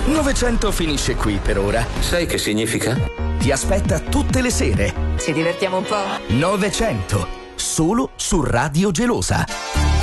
900 finisce qui per ora. Sai che significa? Ti aspetta tutte le sere. Ci divertiamo un po'? 900, solo su Radio Gelosa.